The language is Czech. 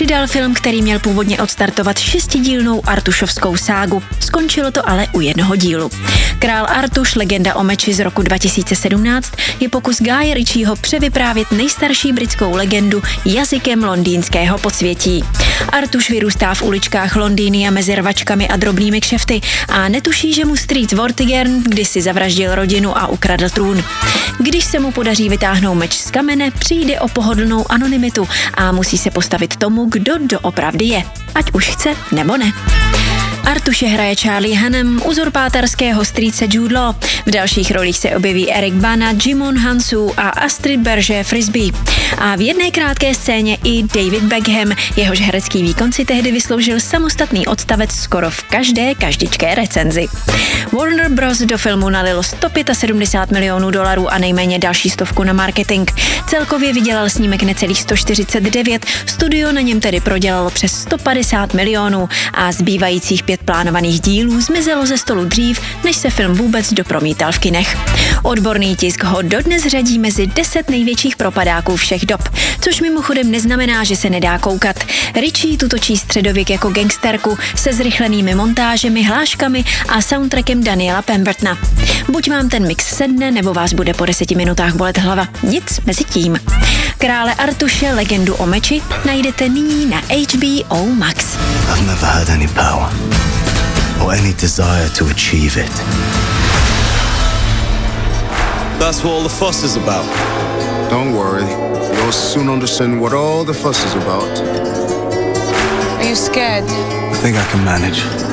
vydal film, který měl původně odstartovat 6dílnou Artušovskou ságu. Skončilo to ale u jednoho dílu. Král Artuš, legenda o meči z roku 2017, je pokus Guye Ritchieho převyprávět nejstarší britskou legendu jazykem londýnského podsvětí. Artuš vyrůstá v uličkách Londýny a mezi rvačkami a drobnými kšefty a netuší, že mu strýc Vortigern kdysi zavraždil rodinu a ukradl trůn. Když se mu podaří vytáhnout meč z kamene, přijde o pohodlnou anonymitu a musí se postavit tomu, kdo doopravdy je, ať už chce nebo ne. Artuše hraje Charlie Hunnam, uzurpátorského strýce Jude Law. V dalších rolích se objeví Eric Bana, Jimon Hansu a Astrid Berger Frisbee. A v jedné krátké scéně i David Beckham, jehož herecký výkon si tehdy vysloužil samostatný odstavec skoro v každé každičké recenzi. Warner Bros. Do filmu nalilo $175 milionů a nejméně další 100 na marketing. Celkově vydělal snímek necelých 149, studio na něm tedy prodělalo přes 150 milionů a zbývajících 5 plánovaných dílů zmizelo ze stolu dřív, než se film vůbec dopromítal v kinech. Odborný tisk ho dodnes řadí mezi 10 největších propadáků všech dob, což mimochodem neznamená, že se nedá koukat. Ritchie tu točí středověk jako gangsterku se zrychlenými montážemi, hláškami a soundtrackem Daniela Pembertona. Buď vám ten mix sedne, nebo vás bude po 10 minutách bolet hlava. Nic mezi tím. Krále Artuše, legendu o meči, najdete nyní na HBO Max. I've never had any power or any desire to achieve it. That's what all the fuss is about. Don't worry, you'll soon understand what all the fuss is about. Are you scared? I think I can manage.